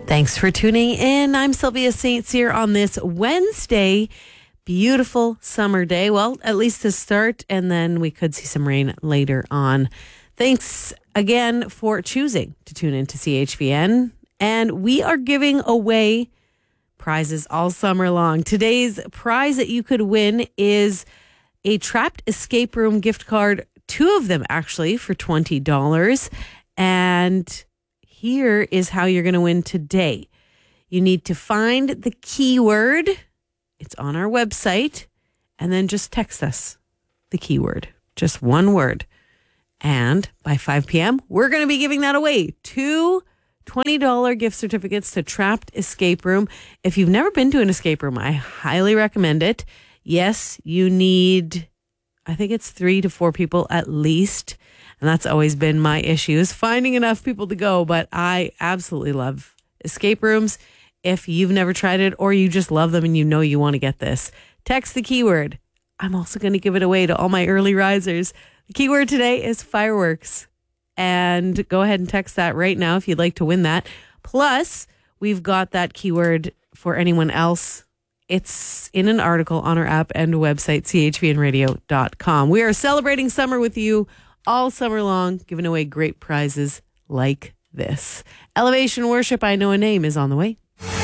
Thanks for tuning in. I'm Sylvia St. Cyr on this Wednesday. Beautiful summer day. Well, at least to start, and then we could see some rain later on. Thanks again for choosing to tune into CHVN. And we are giving away prizes all summer long. Today's prize that you could win is a Trapped Escape Room gift card, 2 of them actually, for $20. And here is how you're going to win today. You need to find the keyword. It's on our website. And then just text us the keyword. Just one word. And by 5 p.m., we're going to be giving that away. 2 $20 gift certificates to Trapped Escape Room. If you've never been to an escape room, I highly recommend it. Yes, you need, I think it's 3 to 4 people at least. And that's always been my issue, is finding enough people to go. But I absolutely love escape rooms. If you've never tried it or you just love them and you know you want to get this, text the keyword. I'm also going to give it away to all my early risers. The keyword today is fireworks. And go ahead and text that right now if you'd like to win that. Plus, we've got that keyword for anyone else. It's in an article on our app and website, chvnradio.com. We are celebrating summer with you all summer long, giving away great prizes like this. Elevation Worship, I Know a Name, is on the way.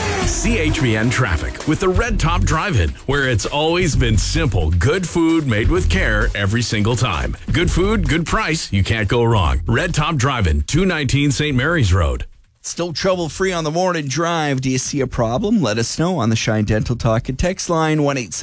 CHVN Traffic with the Red Top Drive-In, where it's always been simple. Good food made with care every single time. Good food, good price. You can't go wrong. Red Top Drive-In, 219 St. Mary's Road. Still trouble-free on the morning drive. Do you see a problem? Let us know on the Shine Dental Talk and text line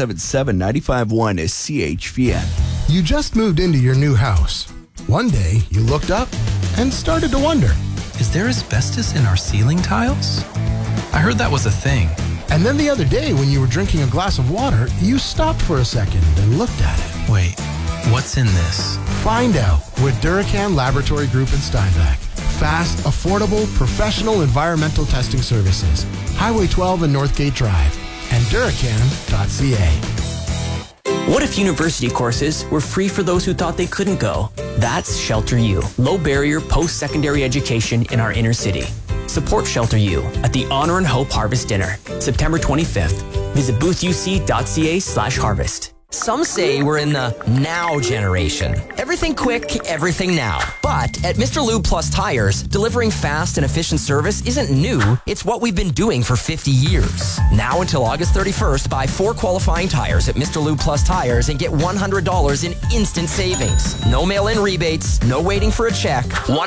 1-877-951 is CHVN. You just moved into your new house. One day, you looked up and started to wonder, is there asbestos in our ceiling tiles? I heard that was a thing. And then the other day, when you were drinking a glass of water, you stopped for a second and looked at it. Wait, what's in this? Find out with Duracan Laboratory Group in Steinbach. Fast, affordable, professional environmental testing services. Highway 12 and Northgate Drive. And Duracan.ca. What if university courses were free for those who thought they couldn't go? That's Shelter U, low-barrier post-secondary education in our inner city. Support Shelter U at the Honor and Hope Harvest Dinner, September 25th. Visit boothuc.ca/harvest. Some say we're in the now generation. Everything quick, everything now. But at Mr. Lube Plus Tires, delivering fast and efficient service isn't new. It's what we've been doing for 50 years. Now until August 31st, buy 4 qualifying tires at Mr. Lube Plus Tires and get $100 in instant savings. No mail-in rebates, no waiting for a check.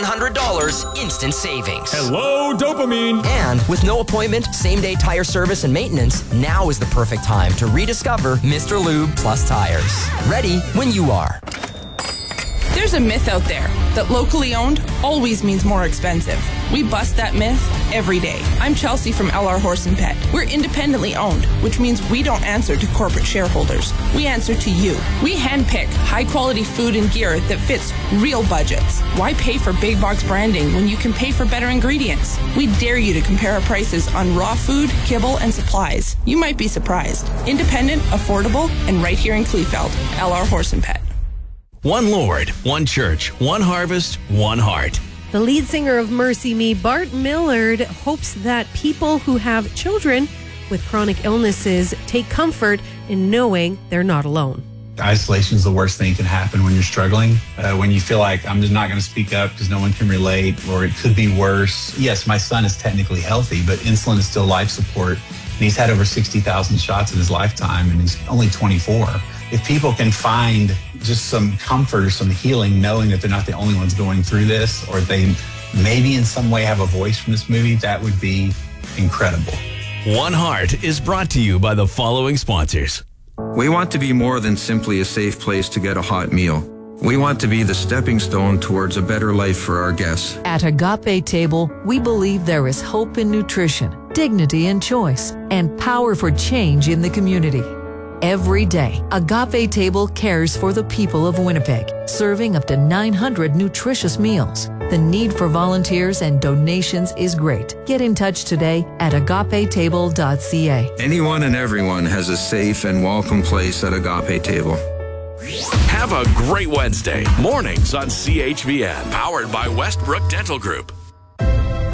$100 instant savings. Hello, dopamine. And with no appointment, same-day tire service and maintenance, now is the perfect time to rediscover Mr. Lube Plus Tires. Ready when you are. There's a myth out there that locally owned always means more expensive. We bust that myth every day. I'm Chelsea from LR Horse and Pet. We're independently owned, which means we don't answer to corporate shareholders. We answer to you. We handpick high-quality food and gear that fits real budgets. Why pay for big box branding when you can pay for better ingredients? We dare you to compare our prices on raw food, kibble, and supplies. You might be surprised. Independent, affordable, and right here in Kleefeld. LR Horse and Pet. One Lord, one church, one harvest, one heart. The lead singer of Mercy Me, Bart Millard, hopes that people who have children with chronic illnesses take comfort in knowing they're not alone. Isolation is the worst thing that can happen when you're struggling. When you feel like I'm just not going to speak up because no one can relate, or it could be worse. Yes, my son is technically healthy, but insulin is still life support. And he's had over 60,000 shots in his lifetime, and he's only 24. If people can find just some comfort or some healing knowing that they're not the only ones going through this, or they maybe in some way have a voice from this movie, that would be incredible. One Heart is brought to you by the following sponsors. We want to be more than simply a safe place to get a hot meal. We want to be the stepping stone towards a better life for our guests. At Agape Table, we believe there is hope in nutrition, dignity in choice, and power for change in the community. Every day, Agape Table cares for the people of Winnipeg, serving up to 900 nutritious meals. The need for volunteers and donations is great. Get in touch today at agapetable.ca. Anyone and everyone has a safe and welcome place at Agape Table. Have a great Wednesday. Mornings on CHVN. Powered by Westbrook Dental Group.